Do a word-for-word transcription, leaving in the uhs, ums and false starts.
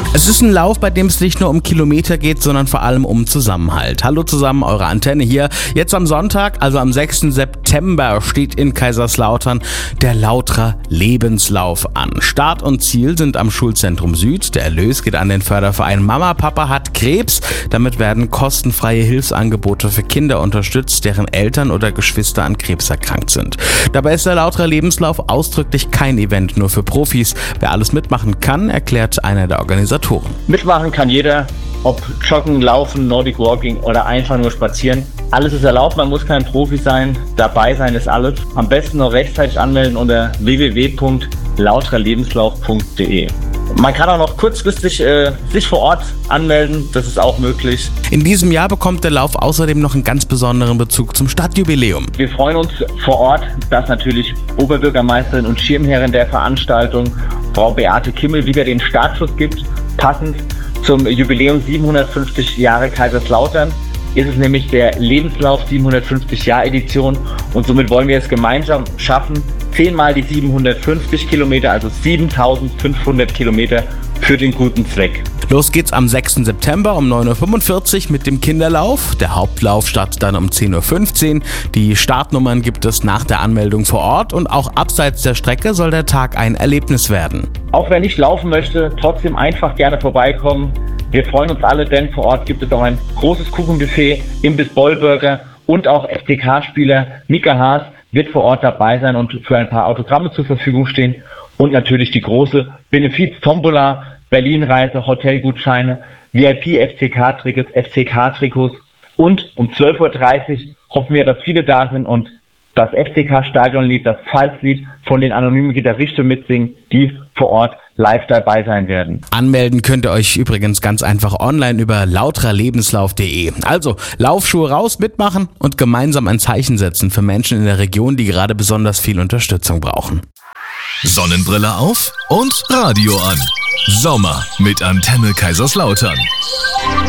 Es ist ein Lauf, bei dem es nicht nur um Kilometer geht, sondern vor allem um Zusammenhalt. Hallo zusammen, eure Antenne hier. Jetzt am Sonntag, also am sechsten September, steht in Kaiserslautern der Lautra Lebenslauf an. Start und Ziel sind am Schulzentrum Süd. Der Erlös geht an den Förderverein Mama, Papa hat Krebs. Damit werden kostenfreie Hilfsangebote für Kinder unterstützt, deren Eltern oder Geschwister an Krebs erkrankt sind. Dabei ist der Lautra Lebenslauf ausdrücklich kein Event nur für Profis. Wer alles mitmachen kann, erklärt einer der Organisatoren. Mitmachen kann jeder, ob Joggen, Laufen, Nordic Walking oder einfach nur spazieren. Alles ist erlaubt, man muss kein Profi sein, dabei sein ist alles. Am besten noch rechtzeitig anmelden unter w w w punkt lautra lebenslauf punkt d e. Man kann auch noch kurzfristig äh, sich vor Ort anmelden, das ist auch möglich. In diesem Jahr bekommt der Lauf außerdem noch einen ganz besonderen Bezug zum Stadtjubiläum. Wir freuen uns vor Ort, dass natürlich Oberbürgermeisterin und Schirmherrin der Veranstaltung, Frau Beate Kimmel, wieder den Startschuss gibt. Passend zum Jubiläum siebenhundertfünfzig Jahre Kaiserslautern ist es nämlich der Lebenslauf siebenhundertfünfzig Jahr Edition und somit wollen wir es gemeinsam schaffen, zehnmal die siebenhundertfünfzig Kilometer, also siebentausendfünfhundert Kilometer für den guten Zweck. Los geht's am sechsten September um neun Uhr fünfundvierzig mit dem Kinderlauf. Der Hauptlauf startet dann um zehn Uhr fünfzehn. Die Startnummern gibt es nach der Anmeldung vor Ort und auch abseits der Strecke soll der Tag ein Erlebnis werden. Auch wer nicht laufen möchte, trotzdem einfach gerne vorbeikommen. Wir freuen uns alle, denn vor Ort gibt es auch ein großes Kuchenbuffet, Imbiss Bollburger und auch F C K-Spieler Mika Haas wird vor Ort dabei sein und für ein paar Autogramme zur Verfügung stehen. Und natürlich die große Benefiz-Tombola, Berlin-Reise, Hotelgutscheine, V I P-F C K-Tickets, F C K-Trikots. Und um zwölf Uhr dreißig hoffen wir, dass viele da sind und das F C K-Stadionlied, das Pfalzlied von den anonymen Gitarristen mitsingen, die vor Ort live dabei sein werden. Anmelden könnt ihr euch übrigens ganz einfach online über lautra lebenslauf punkt d e. Also Laufschuhe raus, mitmachen und gemeinsam ein Zeichen setzen für Menschen in der Region, die gerade besonders viel Unterstützung brauchen. Sonnenbrille auf und Radio an. Sommer mit Antenne Kaiserslautern.